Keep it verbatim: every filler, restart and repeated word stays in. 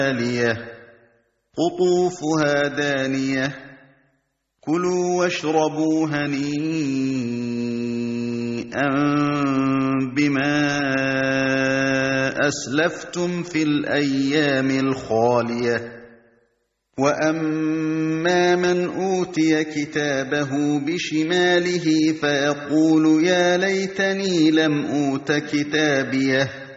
عالية قطوفها دانية كلوا واشربوا هنيئا بما أسلفتم في الأيام الخالية وأما من أوتي كتابه بشماله فيقول يا ليتني لم أوت كتابيه